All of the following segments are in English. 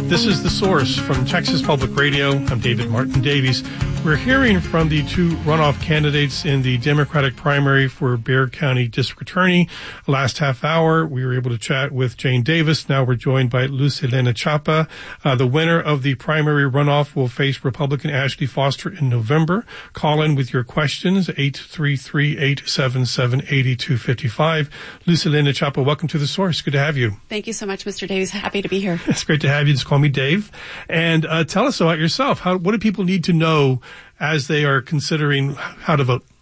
This is The Source from Texas Public Radio. I'm David Martin Davies. We're hearing from the two runoff candidates in the Democratic primary for Bexar County District Attorney. Last half hour, we were able to chat with Jane Davis. Now we're joined by Luz Helena Chapa. The winner of the primary runoff will face Republican Ashley Foster in November. Call in with your questions, 833-877-8255. Luz Helena Chapa, welcome to The Source. Good to have you. Thank you so much, Mr. Davies. Happy to be here. It's great to have you. Just call me Dave. And tell us about yourself. What do people need to know as they are considering how to vote?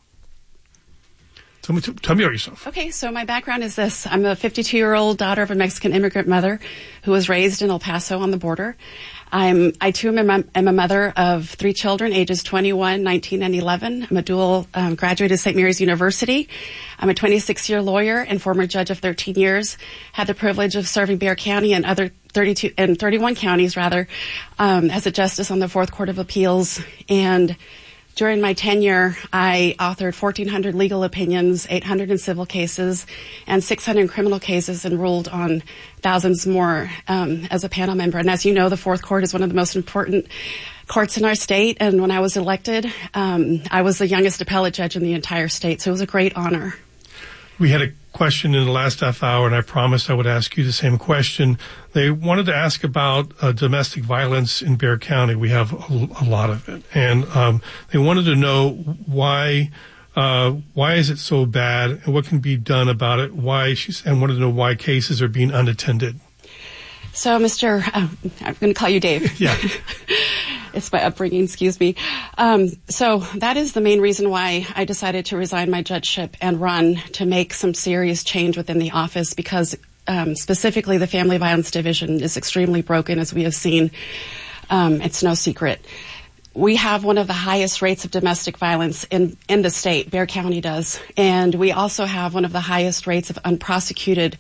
Tell me about yourself. Okay, so my background is this. I'm a 52-year-old daughter of a Mexican immigrant mother who was raised in El Paso on the border. I too am a mother of 3 children, ages 21, 19, and 11. I'm a dual graduate of St. Mary's University. I'm a 26-year lawyer and former judge of 13 years. Had the privilege of serving Bexar County and other 31 counties, as a justice on the Fourth Court of Appeals. And during my tenure, I authored 1,400 legal opinions, 800 in civil cases, and 600 criminal cases, and ruled on thousands more as a panel member. And as you know, the Fourth Court is one of the most important courts in our state. And when I was elected, I was the youngest appellate judge in the entire state. So it was a great honor. We had a question in the last half hour, and I promised I would ask you the same question. They wanted to ask about domestic violence in Bexar County. We have a lot of it. And they wanted to know why is it so bad and what can be done about it, and wanted to know why cases are being unattended. So, I'm going to call you Dave. Yeah. It's my upbringing, excuse me. So that is the main reason why I decided to resign my judgeship and run to make some serious change within the office, because specifically the Family Violence Division is extremely broken, as we have seen. It's no secret. We have one of the highest rates of domestic violence in the state. Bexar County does. And we also have one of the highest rates of unprosecuted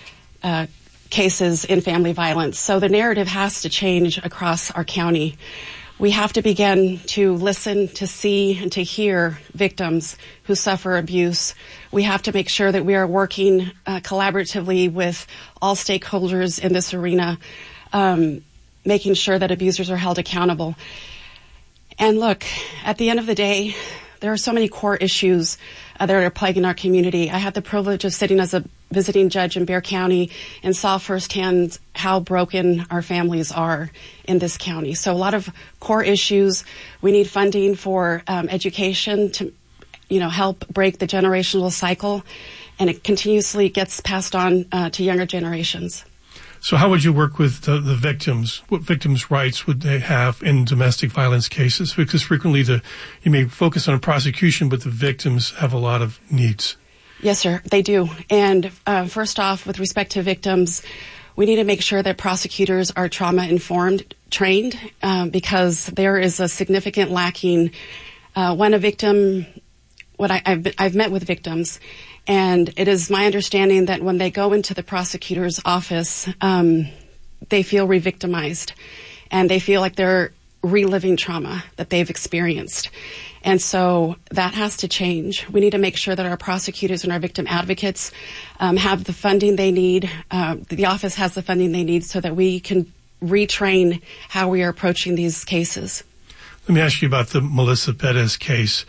cases in family violence. So the narrative has to change across our county. We have to begin to listen, to see, and to hear victims who suffer abuse. We have to make sure that we are working collaboratively with all stakeholders in this arena, making sure that abusers are held accountable. And look, at the end of the day, there are so many core issues that are plaguing our community. I had the privilege of sitting as a visiting judge in Bexar County and saw firsthand how broken our families are in this county. So a lot of core issues. We need funding for education to, help break the generational cycle, and it continuously gets passed on to younger generations. So how would you work with the victims? What victims' rights would they have in domestic violence cases? Because frequently you may focus on prosecution, but the victims have a lot of needs. Yes, sir, they do. And first off, with respect to victims, we need to make sure that prosecutors are trauma-informed, trained, because there is a significant lacking. When a victim, I've met with victims, and it is my understanding that when they go into the prosecutor's office, they feel re-victimized, and they feel like they're reliving trauma that they've experienced. And so that has to change. We need to make sure that our prosecutors and our victim advocates have the funding they need. The office has the funding they need so that we can retrain how we are approaching these cases. Let me ask you about the Melissa Perez case.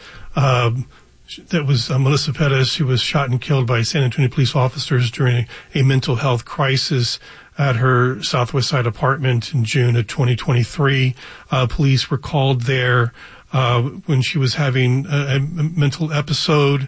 That was Melissa Perez, who was shot and killed by San Antonio police officers during a mental health crisis at her Southwest Side apartment in June of 2023. Police were called there when she was having a mental episode.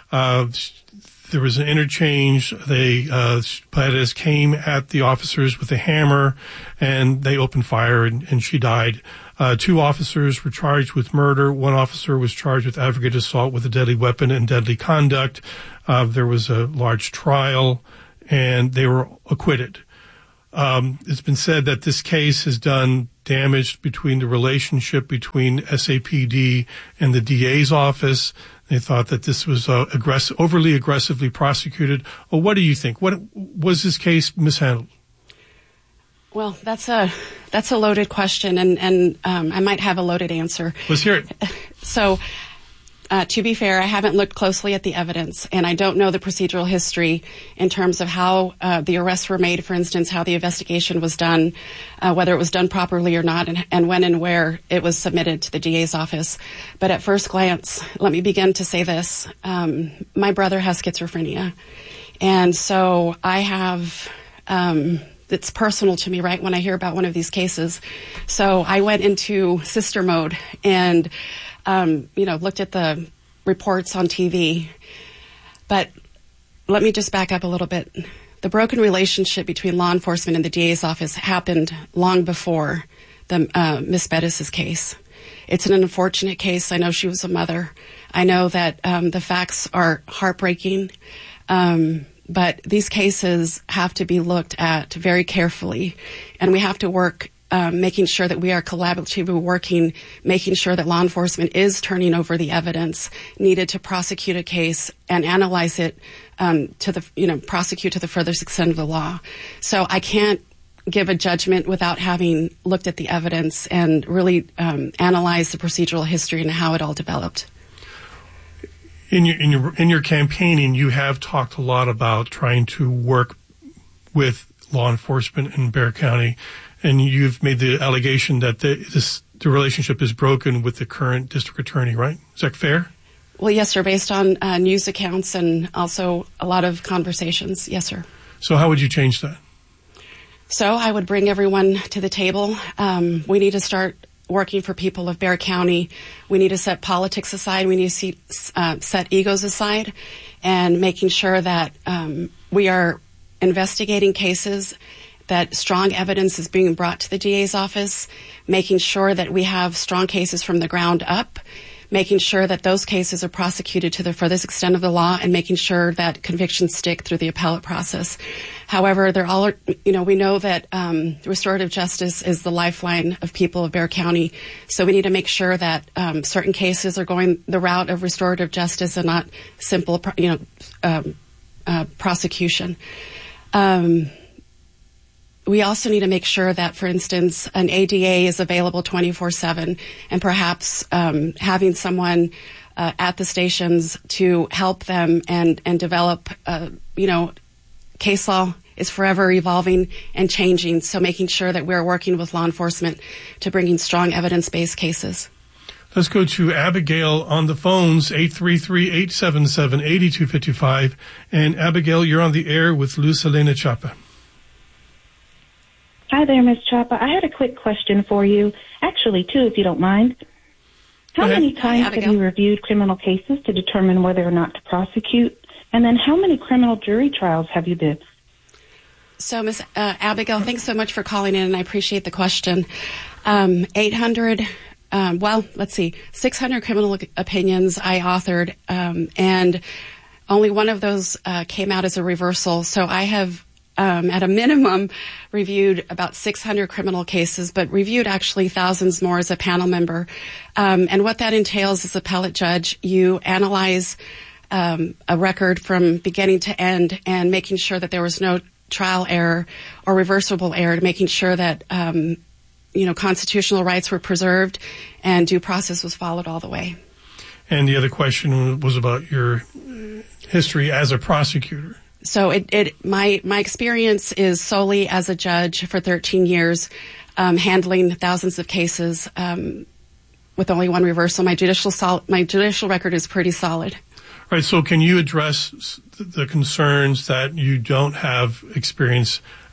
There was an interchange. Perez came at the officers with a hammer, and they opened fire, and she died. 2 officers were charged with murder. 1 officer was charged with aggravated assault with a deadly weapon and deadly conduct. There was a large trial, and they were acquitted. It's been said that this case has done damage between the relationship between SAPD and the DA's office. They thought that this was overly aggressively prosecuted. Well, what do you think? What was this case mishandled? Well, that's a loaded question, and I might have a loaded answer. Let's hear it. So To be fair, I haven't looked closely at the evidence, and I don't know the procedural history in terms of how the arrests were made, for instance, how the investigation was done, whether it was done properly or not, and when and where it was submitted to the DA's office. But at first glance, let me begin to say this. My brother has schizophrenia, and so I have... it's personal to me, right, when I hear about one of these cases. So I went into sister mode and looked at the reports on TV. But let me just back up a little bit. The broken relationship between law enforcement and the DA's office happened long before Ms. Bettis' case. It's an unfortunate case. I know she was a mother. I know that the facts are heartbreaking. But these cases have to be looked at very carefully, and we have to work making sure that we are collaboratively working, making sure that law enforcement is turning over the evidence needed to prosecute a case and analyze it prosecute to the furthest extent of the law. So I can't give a judgment without having looked at the evidence and really analyzed the procedural history and how it all developed. In your campaigning, you have talked a lot about trying to work with law enforcement in Bexar County, and you've made the allegation that the relationship is broken with the current district attorney, right? Is that fair? Well, yes, sir. Based on news accounts and also a lot of conversations, yes, sir. So how would you change that? So I would bring everyone to the table. We need to start working for people of Bexar County. We need to set politics aside. We need to set egos aside, and making sure that we are investigating cases, that strong evidence is being brought to the DA's office, making sure that we have strong cases from the ground up, making sure that those cases are prosecuted to the furthest extent of the law, and making sure that convictions stick through the appellate process. However, we know that restorative justice is the lifeline of people of Bexar County, so we need to make sure that certain cases are going the route of restorative justice and not simple, prosecution. We also need to make sure that, for instance, an ADA is available 24/7, and perhaps having someone at the stations to help them and develop, case law is forever evolving and changing, so making sure that we're working with law enforcement to bringing strong evidence-based cases. Let's go to Abigail on the phones, 833-877-8255. And Abigail, you're on the air with Luz Helena Chapa. Hi there, Ms. Chapa. I had a quick question for you. Actually, two, if you don't mind. How many times have you reviewed criminal cases to determine whether or not to prosecute? And then how many criminal jury trials have you did? So, Ms. Abigail, thanks so much for calling in, and I appreciate the question. 600 criminal opinions I authored, and only one of those came out as a reversal. So I have at a minimum reviewed about 600 criminal cases, but reviewed actually thousands more as a panel member. And what that entails as appellate judge, you analyze a record from beginning to end and making sure that there was no trial error or reversible error, making sure that constitutional rights were preserved and due process was followed all the way. And the other question was about your history as a prosecutor. So my experience is solely as a judge for 13 years, handling thousands of cases with only one reversal. My judicial record is pretty solid. Right. So can you address the concerns that you don't have experience